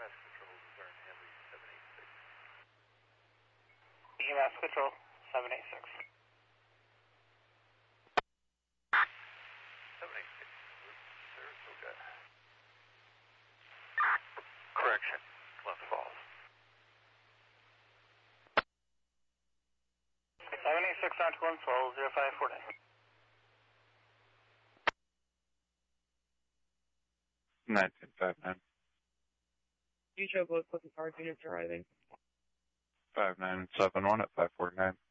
EMS Control, Missouri Hanley 786. EMS Control 786. 786, Saratoga. Correction, Glens Falls. 786 on Glens Falls, 0549. 1959. Future both with the card units arriving. 5971 at 549.